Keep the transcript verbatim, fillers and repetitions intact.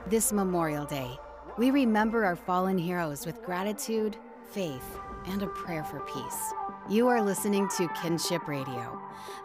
This Memorial Day, we remember our fallen heroes with gratitude, faith, and a prayer for peace. You are listening to Kinship Radio,